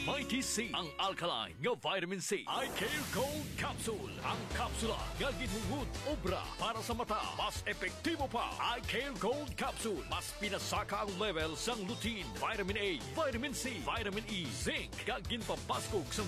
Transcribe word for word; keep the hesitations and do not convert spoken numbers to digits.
Mighty C, ang alkaline nga vitamin C. I Care Gold Capsule, ang kapsula nga ginhungod obra para sa mata. Mas epektibo pa. I Care Gold Capsule, mas pinasaka ang level sang lutein, vitamin A, vitamin C, vitamin E, zinc, kag ginpapaskog sa